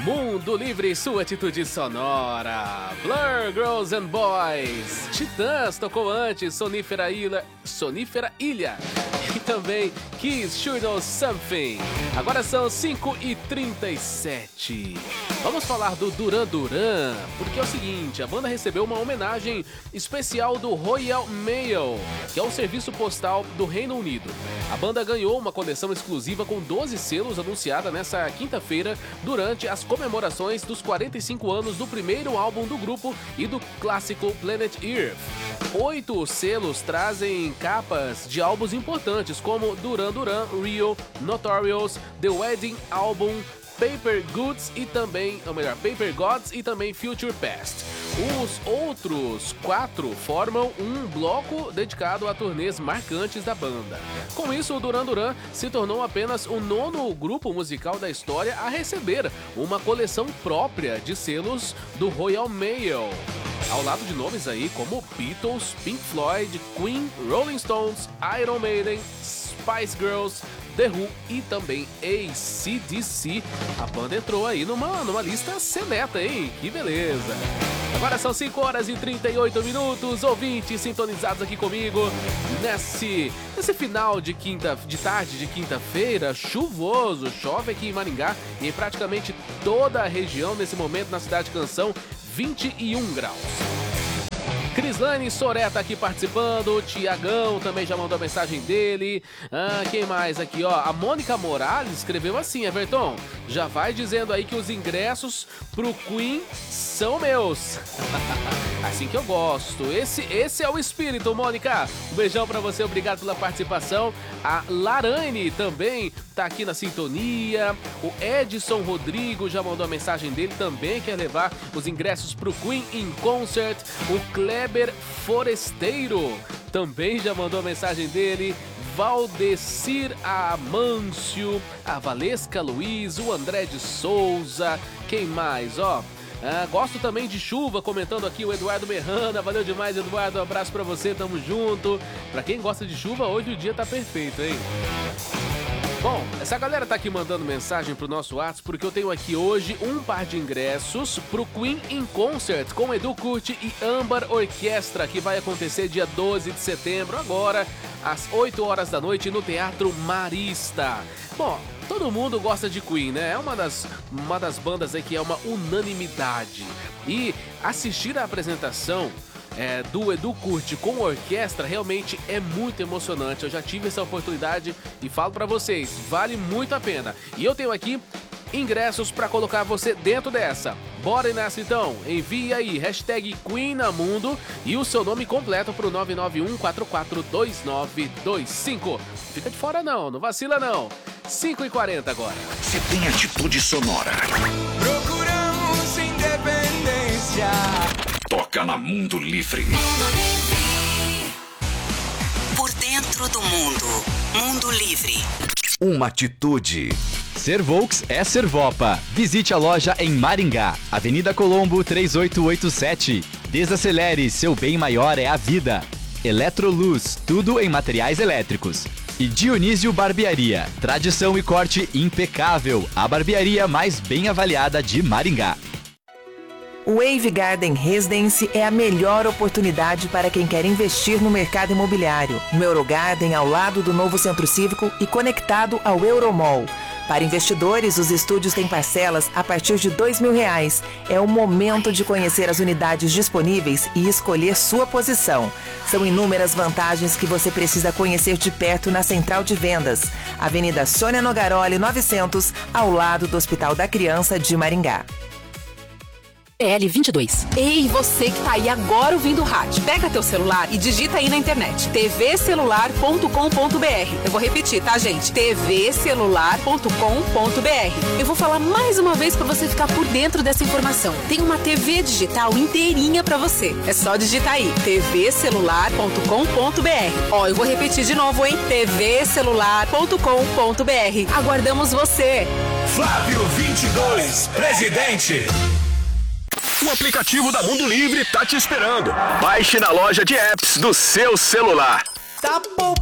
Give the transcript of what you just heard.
Mundo Livre, sua atitude sonora. Blur, Girls and Boys. Titãs tocou antes, Sonífera Ilha. E também Kiss Should Know Something. Agora são 5h37. Vamos falar do Duran Duran, porque é o seguinte, a banda recebeu uma homenagem especial do Royal Mail, que é o serviço postal do Reino Unido. A banda ganhou uma coleção exclusiva com 12 selos anunciada nessa quinta-feira durante as comemorações dos 45 anos do primeiro álbum do grupo e do clássico Planet Earth. 8 selos trazem capas de álbuns importantes como Duran Duran, Rio, Notorious, The Wedding Album, Paper Gods e também Future Past. Os outros 4 formam um bloco dedicado a turnês marcantes da banda. Com isso, o Duran Duran se tornou apenas o 9º grupo musical da história a receber uma coleção própria de selos do Royal Mail, ao lado de nomes aí como Beatles, Pink Floyd, Queen, Rolling Stones, Iron Maiden, Spice Girls, The Who e também AC/DC. A banda entrou aí numa lista seleta, hein? Que beleza! Agora são 5h38, ouvintes sintonizados aqui comigo nesse final de tarde de quinta-feira, chuvoso, chove aqui em Maringá e em praticamente toda a região nesse momento na Cidade Canção, 21 graus. Crislane Soré tá aqui participando, o Tiagão também já mandou a mensagem dele. Quem mais aqui, ó? A Mônica Morales escreveu assim, Everton, já vai dizendo aí que os ingressos pro Queen são meus. Assim que eu gosto. Esse é o espírito, Mônica. Um beijão pra você, obrigado pela participação. A Larane também tá aqui na sintonia. O Edson Rodrigo já mandou a mensagem dele, também quer levar os ingressos pro Queen in Concert. O Kleber Foresteiro também já mandou a mensagem dele. Valdecir Amâncio, a Valesca Luiz, o André de Souza, quem mais, ó? Gosto também de chuva, comentando aqui o Eduardo Merrana. Valeu demais, Eduardo, um abraço pra você, tamo junto. Pra quem gosta de chuva, hoje o dia tá perfeito, hein? Bom, essa galera tá aqui mandando mensagem pro nosso WhatsApp porque eu tenho aqui hoje um par de ingressos pro Queen in Concert com Edu Curti e Âmbar Orquestra, que vai acontecer dia 12 de setembro, agora às 8 horas da noite no Teatro Marista. Bom, todo mundo gosta de Queen, né? É uma das bandas aí que é uma unanimidade. E assistir a apresentação do Edu Curti com orquestra realmente é muito emocionante. Eu já tive essa oportunidade e falo pra vocês, vale muito a pena. E eu tenho aqui ingressos pra colocar você dentro dessa. Bora nessa então, envie aí hashtag QueenNamundo e o seu nome completo pro 991442925. Fica de fora não vacila não. 5h40 agora. Você tem atitude sonora. Procuramos independência. Toca na Mundo Livre. Por dentro do mundo. Mundo Livre. Uma atitude. Ser Volks é Servopa. Visite a loja em Maringá, Avenida Colombo 3887. Desacelere, seu bem maior é a vida. Electroluz, tudo em materiais elétricos. E Dionísio Barbearia, tradição e corte impecável. A barbearia mais bem avaliada de Maringá. O Wave Garden Residence é a melhor oportunidade para quem quer investir no mercado imobiliário. No Eurogarden, ao lado do novo Centro Cívico e conectado ao Euromall. Para investidores, os estúdios têm parcelas a partir de R$2.000. É o momento de conhecer as unidades disponíveis e escolher sua posição. São inúmeras vantagens que você precisa conhecer de perto na Central de Vendas. Avenida Sônia Nogaroli 900, ao lado do Hospital da Criança de Maringá. PL22. Ei, você que tá aí agora ouvindo o rádio, pega teu celular e digita aí na internet tvcelular.com.br. Eu vou repetir, tá, gente? tvcelular.com.br. Eu vou falar mais uma vez pra você ficar por dentro dessa informação. Tem uma TV digital inteirinha pra você. É só digitar aí tvcelular.com.br. Ó, eu vou repetir de novo, hein? tvcelular.com.br. Aguardamos você. Flávio 22, presidente. O aplicativo da Mundo Livre tá te esperando. Baixe na loja de apps do seu celular. Tá bom.